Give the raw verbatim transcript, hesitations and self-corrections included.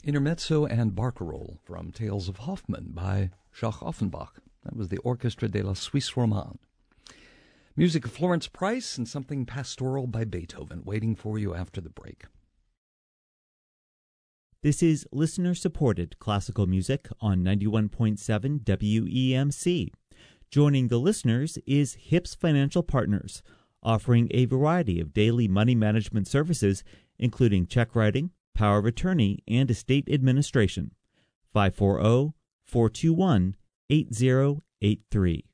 Intermezzo and Barcarolle from Tales of Hoffmann by Jacques Offenbach. That was the Orchestre de la Suisse Romande. Music of Florence Price and something pastoral by Beethoven waiting for you after the break. This is listener-supported classical music on ninety-one point seven W E M C. Joining the listeners is Hips Financial Partners, offering a variety of daily money management services, including check writing, power of attorney, and estate administration. five four zero, four two one, eight zero eight three.